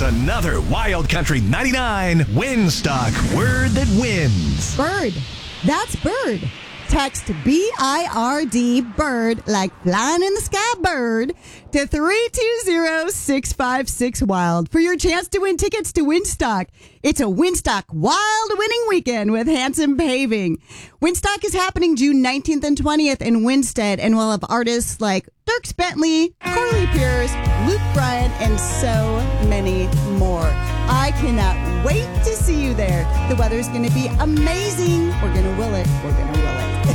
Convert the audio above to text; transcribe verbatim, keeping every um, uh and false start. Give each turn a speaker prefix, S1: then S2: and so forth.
S1: It's another Wild Country ninety-nine Winstock Word That Wins.
S2: Bird. That's bird. Text B I R D, bird, like flying in the sky bird, to three two zero six five six wild for your chance to win tickets to Winstock. It's a Winstock Wild winning weekend with Hanson Paving. Winstock is happening June nineteenth and twentieth in Winstead, and we'll have artists like Dierks Bentley, Carly Pierce, Luke Bryan, and so many more. I cannot wait to see you there. The weather's going to be amazing. We're going to will it. We're going to will it.